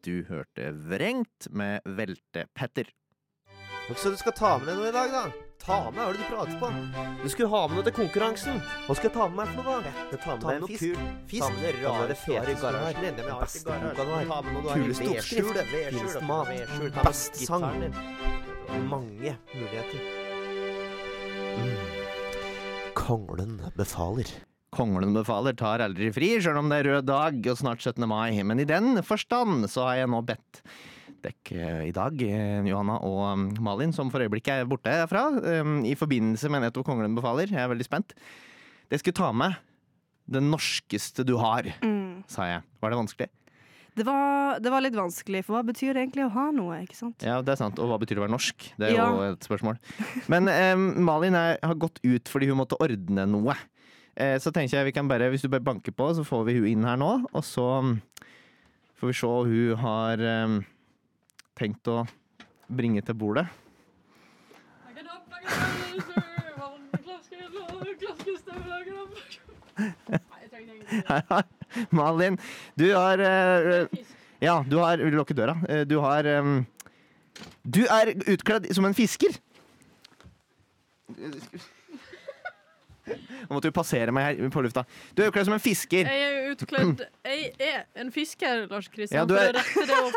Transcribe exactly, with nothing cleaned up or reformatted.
Du hørte Vrengt med Velte Petter. Så du skal ta med deg noe i dag, da? Ta med, hva er det du prater på? Du skulle ha med noe til konkurransen. Hva skal jeg ta med meg for noe, da? Jeg tar med deg en fisk. Fisk? Ta med det rare fete garasjen din. Det beste boka du har. Ta med noe du har i vedskjul. Finest mat. Best sang. Mange muligheter. Mm. Konglen befaler. Konglen befaler tar aldri fri, selv om det er rød dag og snart syttende mai. Men i den forstand så har jeg nå bedt dekk i dag, Johanna og Malin, som for øyeblikket er borte herfra, i forbindelse med nettopp Konglen befaler. Jeg er veldig spent. Det skulle ta med det norskeste du har, mm. sa jeg. Var det vanskelig? Det var, det var litt vanskelig, for hva betyr det egentlig å ha noe, ikke sant? Ja, det er sant. Og hva betyr det å være norsk? Det er ja. jo et spørsmål. Men eh, Malin er, har gått ut fordi hun måtte ordne noe. Eh, så tenker jeg vi kan bare, hvis du bare banker på, så får vi hun inn her nå, og så får vi se hva hun har eh, tenkt å bringe til bordet. Malin, du har uh, ja, du har, vil du lukke døra? Uh, du har um, du er utkledd som en fisker. Nå måtte du passere meg her på lufta. Du er utkledd som en fisker. Jeg er utkledd Jeg er en fisker, Lars Kristian, ja, du er... for å rette det opp.